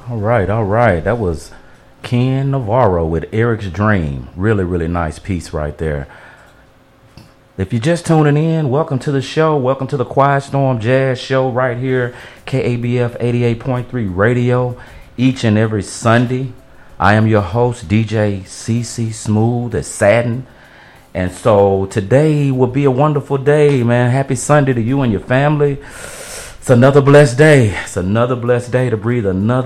All right. That was Ken Navarro with Eric's Dream. Really, really nice piece right there. If you're just tuning in, welcome to the show. Welcome to the Quiet Storm Jazz Show right here, KABF 88.3 Radio, each and every Sunday. I am your host, DJ CC Smooth at Satin. And so today will be a wonderful day, man. Happy Sunday to you and your family. It's another blessed day. It's another blessed day to breathe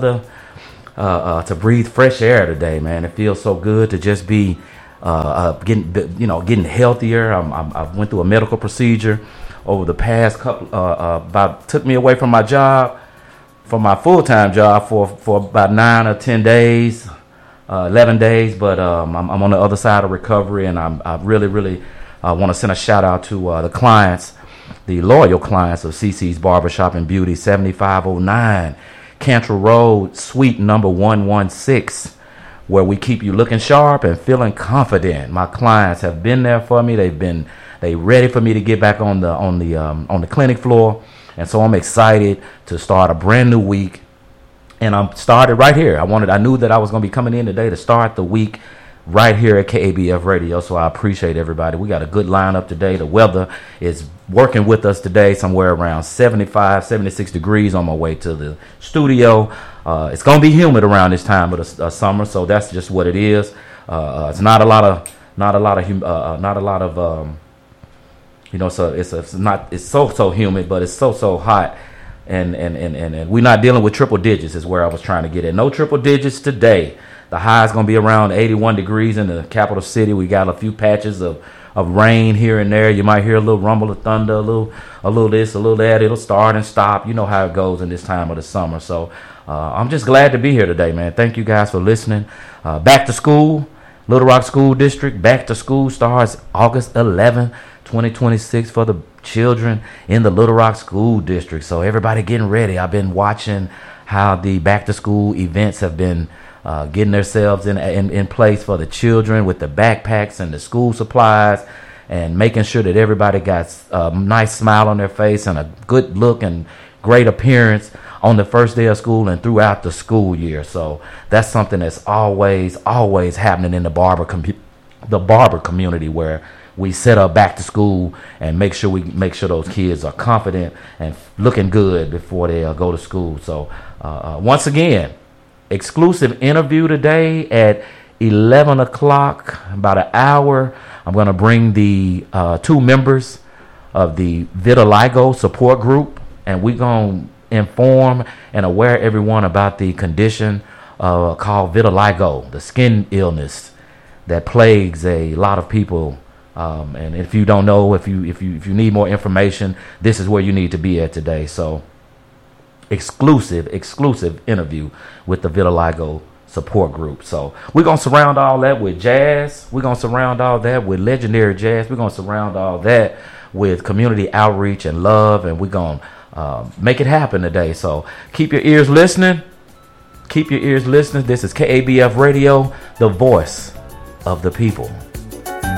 to breathe fresh air today, man. It feels so good to just be getting healthier. I went through a medical procedure over the past couple, took me away from my job, from my full-time job for about 9 or 10 days, 11 days. But I'm on the other side of recovery, and I really want to send a shout out to the clients, the loyal clients of CC's Barbershop and Beauty, 7509 Cantrell Road, suite number 116. Where we keep you looking sharp and feeling confident. My clients have been there for me. They ready for me to get back on the clinic floor, and so I'm excited to start a brand new week. And I'm started right here. I knew that I was going to be coming in today to start the week right here at KABF Radio. So I appreciate everybody. We got a good lineup today. The weather is working with us today, somewhere around 75, 76 degrees on my way to the studio. It's going to be humid around this time of the summer, so that's just what it is. It's not a lot of so it's so humid, but it's so hot, and we're not dealing with triple digits is where I was trying to get at. No triple digits today. The high is going to be around 81 degrees in the capital city. We got a few patches of rain here and there. You might hear a little rumble of thunder, a little this, a little that. It'll start and stop. You know how it goes in this time of the summer. So I'm just glad to be here today, man. Thank you guys for listening. Back to school, Little Rock School District. Back to school starts August 11, 2026 for the children in the Little Rock School District. So everybody getting ready. I've been watching how the back to school events have been getting themselves in place for the children with the backpacks and the school supplies, and making sure that everybody got a nice smile on their face and a good look and great appearance on the first day of school and throughout the school year. So that's something that's always happening in the barber community, where we set up back to school and make sure those kids are confident and looking good before they go to school. So once again, exclusive interview today at 11 o'clock, about an hour. I'm going to bring the two members of the vitiligo support group, and we're going to inform and aware everyone about the condition called vitiligo, the skin illness that plagues a lot of people. And if you don't know, if you need more information, this is where you need to be at today. So exclusive interview with the vitiligo support group. So we're going to surround all that with jazz. We're going to surround all that with legendary jazz. We're going to surround all that with community outreach and love, and we're going to make it happen today. So keep your ears listening. This is KABF Radio, the voice of the people.